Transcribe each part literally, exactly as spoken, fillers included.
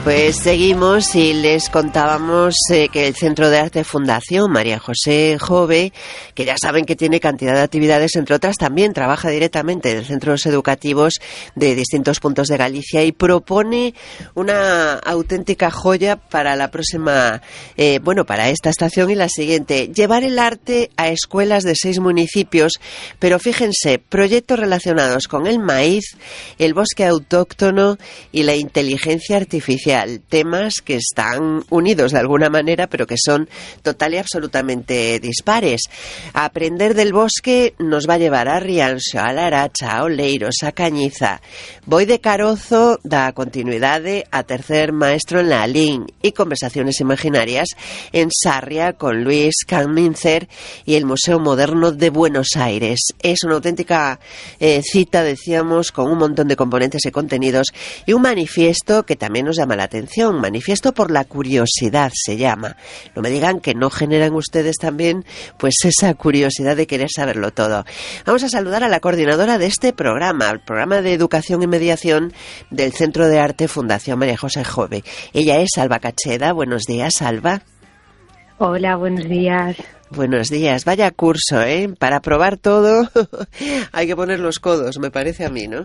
Pues seguimos y les contábamos eh, que el Centro de Arte Fundación María José Jove, que ya saben que tiene cantidad de actividades, entre otras también trabaja directamente en centros educativos de distintos puntos de Galicia y propone una auténtica joya para la próxima, eh, bueno, para esta estación y la siguiente, llevar el arte a escuelas de seis municipios, pero fíjense, proyectos relacionados con el maíz, el bosque autóctono y la inteligencia artificial. Temas que están unidos de alguna manera, pero que son total y absolutamente dispares. A aprender del bosque nos va a llevar a Rianxo, a Laracha, a Oleiros, a Cañiza. Voy de Carozo da continuidade a tercer maestro en la Alín y conversaciones imaginarias en Sarria con Luis Camincer y el Museo Moderno de Buenos Aires. Es una auténtica eh, cita, decíamos, con un montón de componentes y contenidos y un manifiesto que también nos llama la atención. Manifiesto por la curiosidad se llama. No me digan que no generan ustedes también pues esa curiosidad de querer saberlo todo. Vamos a saludar a la coordinadora de este programa, el programa de educación y mediación del Centro de Arte Fundación María José Jove. Ella es Alba Cacheda. Buenos días, Alba. Hola, buenos días. Buenos días. Vaya curso, ¿eh? Para probar todo hay que poner los codos, me parece a mí, ¿no?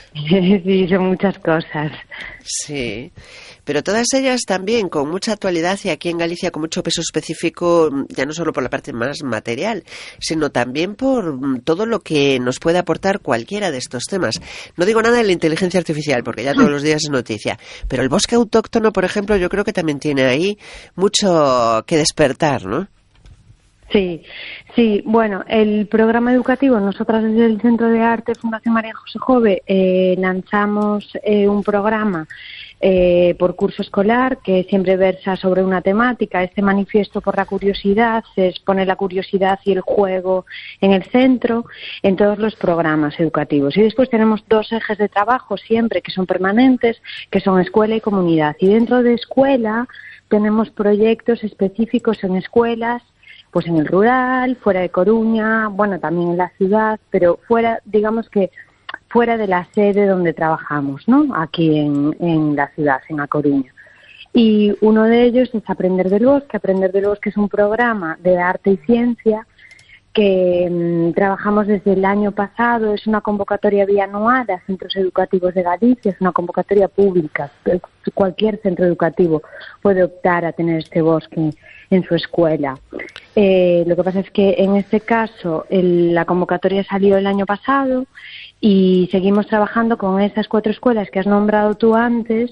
Sí, son muchas cosas. Sí, pero todas ellas también con mucha actualidad y aquí en Galicia con mucho peso específico, ya no solo por la parte más material, sino también por todo lo que nos puede aportar cualquiera de estos temas. No digo nada de la inteligencia artificial, porque ya todos los días es noticia, pero el bosque autóctono, por ejemplo, yo creo que también tiene ahí mucho que despertar, ¿no? Sí, sí, bueno, el programa educativo, nosotras desde el Centro de Arte Fundación María José Jove eh, lanzamos eh, un programa eh, por curso escolar que siempre versa sobre una temática. Este manifiesto por la curiosidad se expone la curiosidad y el juego en el centro en todos los programas educativos. Y después tenemos dos ejes de trabajo siempre que son permanentes, que son escuela y comunidad. Y dentro de escuela tenemos proyectos específicos en escuelas, pues en el rural, fuera de Coruña, bueno, también en la ciudad, pero fuera, digamos que fuera de la sede donde trabajamos, ¿no? Aquí en, en la ciudad, en A Coruña. Y uno de ellos es Aprender del Bosque. Aprender del Bosque es un programa de arte y ciencia que mmm, trabajamos desde el año pasado. Es una convocatoria bianual a centros educativos de Galicia, es una convocatoria pública. Cualquier centro educativo puede optar a tener este bosque en su escuela. Eh, lo que pasa es que en este caso el, la convocatoria salió el año pasado y seguimos trabajando con esas cuatro escuelas que has nombrado tú antes,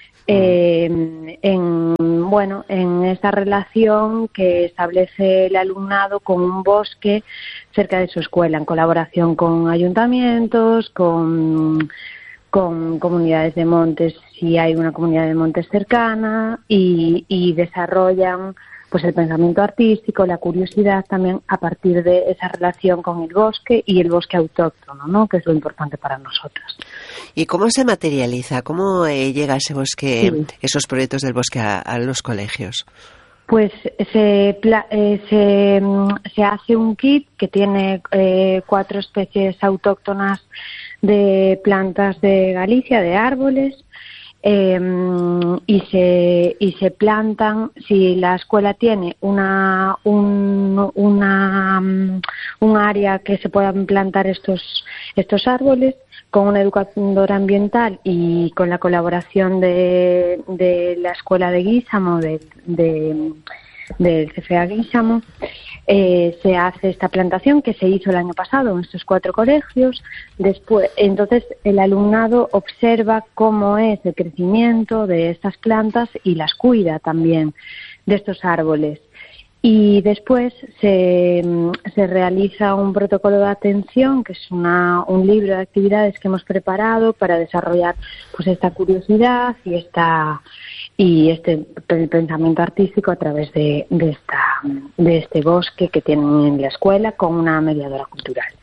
eh, en bueno en esta relación que establece el alumnado con un bosque cerca de su escuela, en colaboración con ayuntamientos, con con comunidades de montes, si hay una comunidad de montes cercana, y, y desarrollan pues el pensamiento artístico, la curiosidad también a partir de esa relación con el bosque y el bosque autóctono, ¿no? Que es lo importante para nosotros. ¿Y cómo se materializa? ¿Cómo eh, llega ese bosque, sí. esos proyectos del bosque a, a los colegios? Pues se, eh, se, se hace un kit que tiene eh, cuatro especies autóctonas de plantas de Galicia, de árboles, eh, y se y se plantan. Si la escuela tiene una un una un área que se puedan plantar estos estos árboles, con una educadora ambiental y con la colaboración de, de la escuela de Guísamo, de, de, del C F A Guísamo, eh, se hace esta plantación que se hizo el año pasado en estos cuatro colegios. Después, entonces el alumnado observa cómo es el crecimiento de estas plantas y las cuida también de estos árboles. Y después se, se realiza un protocolo de atención, que es una, un libro de actividades que hemos preparado para desarrollar pues esta curiosidad y esta y este el pensamiento artístico a través de, de esta de este bosque que tienen en la escuela con una mediadora cultural.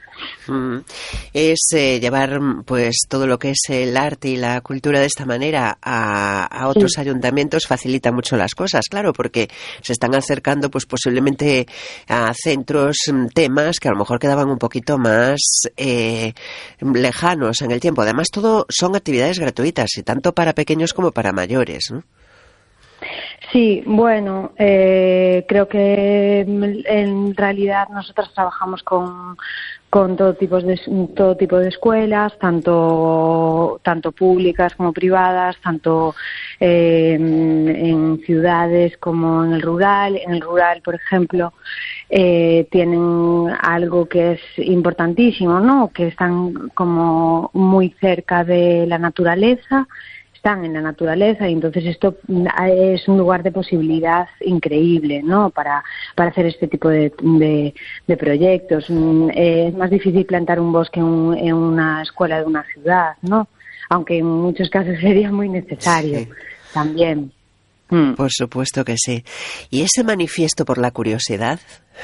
Mm. Es eh, llevar pues todo lo que es el arte y la cultura de esta manera a, a otros sí. ayuntamientos facilita mucho las cosas, claro, porque se están acercando pues posiblemente a centros, temas que a lo mejor quedaban un poquito más eh, lejanos en el tiempo. Además, todo son actividades gratuitas, y tanto para pequeños como para mayores, ¿no? Sí, bueno, eh, creo que en realidad nosotros trabajamos con con todo tipo de todo tipo de escuelas, tanto tanto públicas como privadas, tanto eh, en ciudades como en el rural. En el rural, por ejemplo, eh, tienen algo que es importantísimo, ¿no? Que están como muy cerca de la naturaleza. Están en la naturaleza, y entonces esto es un lugar de posibilidad increíble, ¿no? Para, para hacer este tipo de, de, de proyectos. Es más difícil plantar un bosque en, en una escuela de una ciudad, ¿no? Aunque en muchos casos sería muy necesario, sí. También. Por supuesto que sí. ¿Y ese manifiesto por la curiosidad?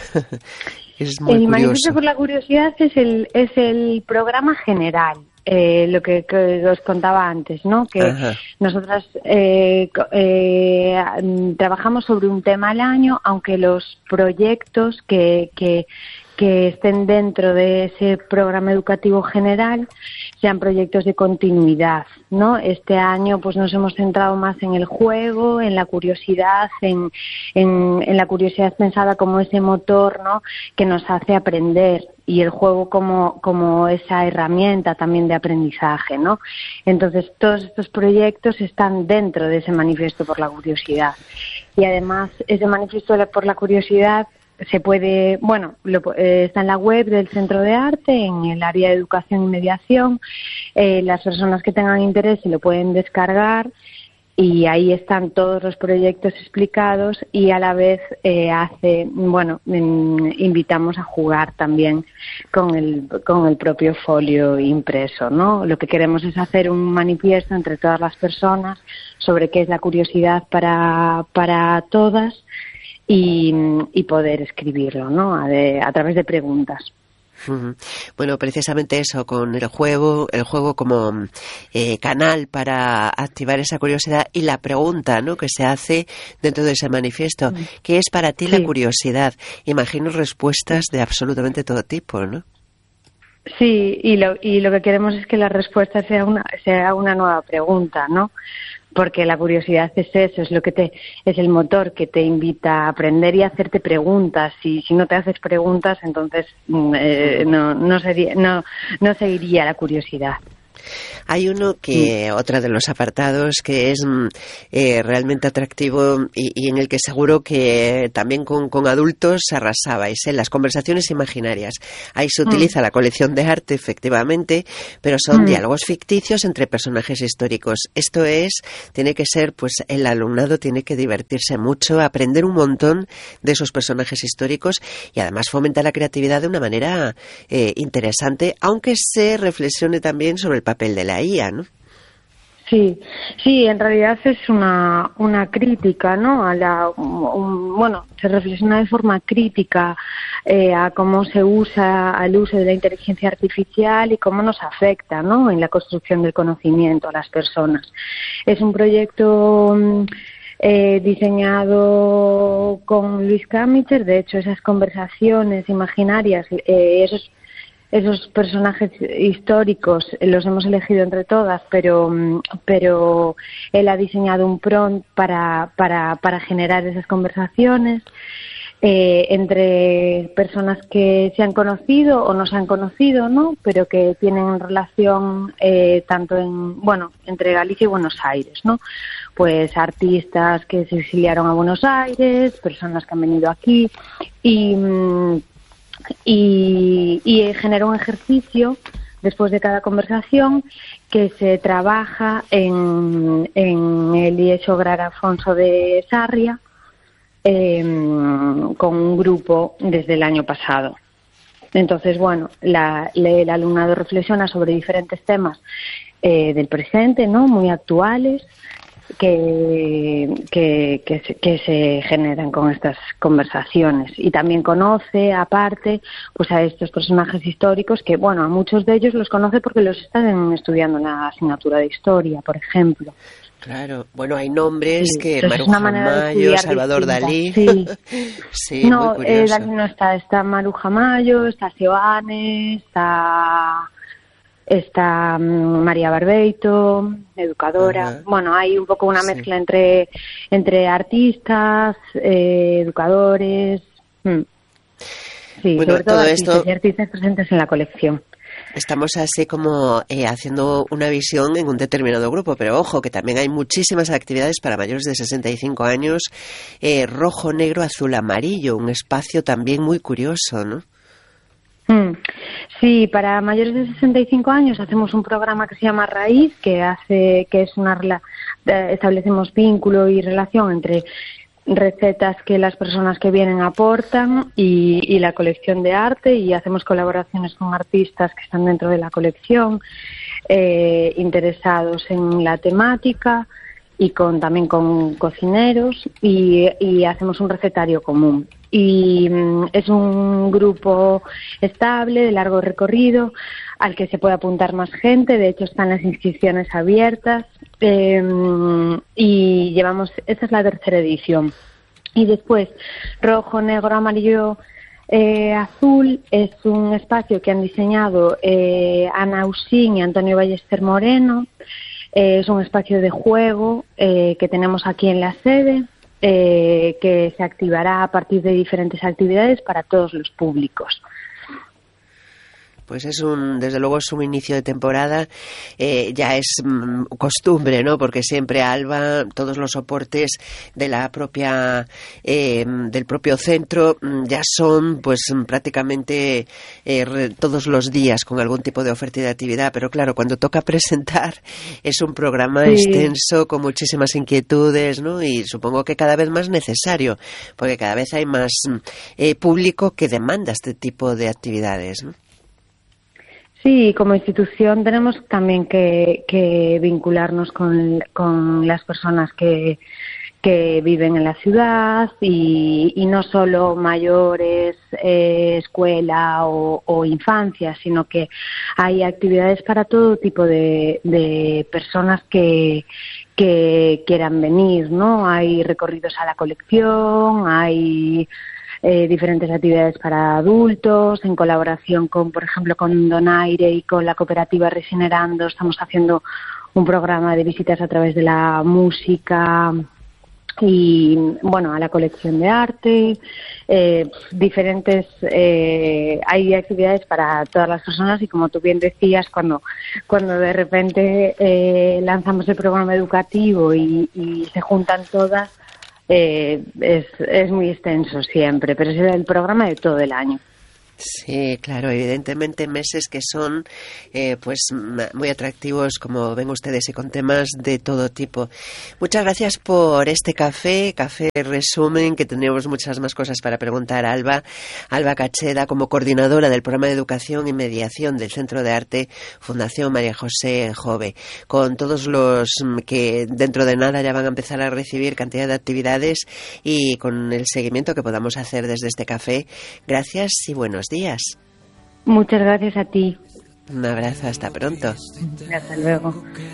Es muy el curioso. Manifiesto por la Curiosidad es el, es el programa general. Eh, lo que, que os contaba antes, ¿no? Que Ajá. nosotras eh, eh, trabajamos sobre un tema al año, aunque los proyectos que, que, que estén dentro de ese programa educativo general sean proyectos de continuidad, ¿no? Este año pues nos hemos centrado más en el juego, en la curiosidad, en, en, en la curiosidad pensada como ese motor, ¿no? Que nos hace aprender, y el juego como, como esa herramienta también de aprendizaje, ¿no? Entonces, todos estos proyectos están dentro de ese manifiesto por la curiosidad. Y además, ese manifiesto por la curiosidad se puede, bueno, lo, eh, está en la web del Centro de Arte, en el área de educación y mediación. Eh, las personas que tengan interés se lo pueden descargar, y ahí están todos los proyectos explicados, y a la vez eh, hace, bueno, mm, invitamos a jugar también con el con el propio folio impreso, ¿no? Lo que queremos es hacer un manifiesto entre todas las personas sobre qué es la curiosidad para para todas, y, y poder escribirlo, ¿no? A, de, a través de preguntas. Bueno, precisamente eso, con el juego, el juego como eh, canal para activar esa curiosidad, y la pregunta, ¿no?, que se hace dentro de ese manifiesto. Mm. ¿Qué es para ti sí. la curiosidad? Imagino respuestas de absolutamente todo tipo, ¿no? Sí, y lo, y lo que queremos es que la respuesta sea una, sea una nueva pregunta, ¿no? Porque la curiosidad es eso, es lo que te, es el motor que te invita a aprender y a hacerte preguntas. Y si no te haces preguntas, entonces eh, no, no sería, no, no seguiría la curiosidad. Hay uno que, otro de los apartados que es eh, realmente atractivo, y, y en el que seguro que también con, con adultos arrasabais, ¿eh? Las conversaciones imaginarias. Ahí se utiliza mm. la colección de arte, efectivamente, pero son mm. diálogos ficticios entre personajes históricos. Esto es, tiene que ser, pues el alumnado tiene que divertirse mucho, aprender un montón de esos personajes históricos, y además fomenta la creatividad de una manera eh, interesante, aunque se reflexione también sobre el papel de la I A, ¿no? Sí, sí, en realidad es una una crítica, ¿no? A la, un, bueno, se reflexiona de forma crítica eh, a cómo se usa, al uso de la inteligencia artificial y cómo nos afecta, ¿no?, en la construcción del conocimiento a las personas. Es un proyecto eh, diseñado con Luis Camicher. De hecho, esas conversaciones imaginarias, eh, esos Esos personajes históricos los hemos elegido entre todas, pero pero él ha diseñado un prompt para para para generar esas conversaciones eh, entre personas que se han conocido o no se han conocido, ¿no?, pero que tienen relación eh, tanto en, bueno, entre Galicia y Buenos Aires, ¿no? Pues artistas que se exiliaron a Buenos Aires, personas que han venido aquí, y Y, y genera un ejercicio después de cada conversación que se trabaja en, en el I E S O Grar Afonso de Sarria eh, con un grupo desde el año pasado. Entonces, bueno, la, el alumnado reflexiona sobre diferentes temas eh, del presente, ¿no?, muy actuales, que, que, que, se, que se generan con estas conversaciones. Y también conoce, aparte, pues a estos personajes históricos que, bueno, a muchos de ellos los conoce porque los están estudiando en la asignatura de historia, por ejemplo. Claro, bueno, hay nombres sí, que Maruja Mayo, Salvador distinta. Dalí. Sí, sí no, muy curioso. Eh, Dalí no está, está Maruja Mayo, está Seoane, está... Está um, María Barbeito, educadora. Uh-huh. Bueno, hay un poco una mezcla sí. entre entre artistas, eh, educadores. Hmm. Sí, bueno, sobre todo, todo artistas esto... y artistas presentes en la colección. Estamos así como eh, haciendo una visión en un determinado grupo, pero ojo, que también hay muchísimas actividades para mayores de sesenta y cinco años, eh, rojo, negro, azul, amarillo, un espacio también muy curioso, ¿no? Sí, para mayores de sesenta y cinco años hacemos un programa que se llama Raíz, que hace que es una establecemos vínculo y relación entre recetas que las personas que vienen aportan y, y la colección de arte, y hacemos colaboraciones con artistas que están dentro de la colección, eh, interesados en la temática, y con también con cocineros, y, y hacemos un recetario común. Y mm, es un grupo estable, de largo recorrido, al que se puede apuntar más gente. De hecho, están las inscripciones abiertas, eh, y llevamos, esta es la tercera edición. Y después, rojo, negro, amarillo, eh, azul, es un espacio que han diseñado eh, Ana Usín y Antonio Ballester Moreno. Eh, es un espacio de juego eh, que tenemos aquí en la sede, eh, que se activará a partir de diferentes actividades para todos los públicos. Pues es un, desde luego es un inicio de temporada, eh, ya es mm, costumbre, ¿no? Porque siempre Alba, todos los soportes de la propia, eh, del propio centro mm, ya son, pues prácticamente eh, re, todos los días con algún tipo de oferta y de actividad. Pero claro, cuando toca presentar es un programa sí. extenso con muchísimas inquietudes, ¿no? Y supongo que cada vez más necesario, porque cada vez hay más eh, público que demanda este tipo de actividades, ¿no? Sí, como institución tenemos también que, que vincularnos con, con las personas que, que viven en la ciudad y, y no solo mayores, eh, escuela o, o infancia, sino que hay actividades para todo tipo de, de personas que, que quieran venir, ¿no? Hay recorridos a la colección, hay... Eh, diferentes actividades para adultos, en colaboración con, por ejemplo, con Donaire y con la cooperativa Resinerando. Estamos haciendo un programa de visitas a través de la música y, bueno, a la colección de arte. Eh, diferentes, eh, hay actividades para todas las personas y, como tú bien decías, cuando, cuando de repente eh, lanzamos el programa educativo y, y se juntan todas, Eh, es, es muy extenso siempre, pero es el programa de todo el año. Sí, claro, evidentemente meses que son eh, pues muy atractivos, como ven ustedes, y con temas de todo tipo. Muchas gracias por este café, café resumen, que tenemos muchas más cosas para preguntar a Alba, Alba Cacheda, como coordinadora del programa de educación y mediación del Centro de Arte Fundación María José Jove, con todos los que dentro de nada ya van a empezar a recibir cantidad de actividades y con el seguimiento que podamos hacer desde este café. Gracias y buenos días. Muchas gracias a ti. Un abrazo, hasta pronto. Hasta luego.